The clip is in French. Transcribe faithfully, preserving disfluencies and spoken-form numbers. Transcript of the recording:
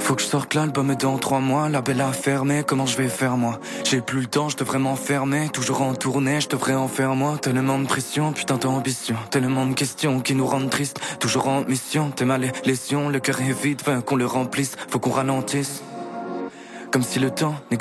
Faut que je sorte l'album et dans trois mois, la belle a fermé, comment je vais faire moi? J'ai plus le temps, je devrais m'enfermer, toujours en tournée, je devrais en faire moi. Tellement de pression, putain d'ambition, tellement de questions qui nous rendent tristes. Toujours en mission, t'es ma lésion, le cœur est vide, veut qu'on le remplisse, faut qu'on ralentisse. Comme si le temps n'existait